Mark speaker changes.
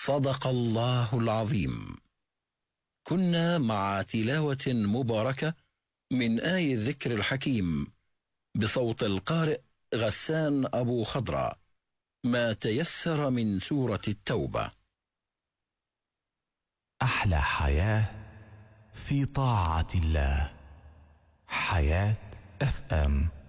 Speaker 1: صدق الله العظيم. كنا مع تلاوة مباركة من آي الذكر الحكيم بصوت القارئ غسان أبو خضرة، ما تيسر من سورة التوبة.
Speaker 2: أحلى حياة في طاعة الله. حياة FM.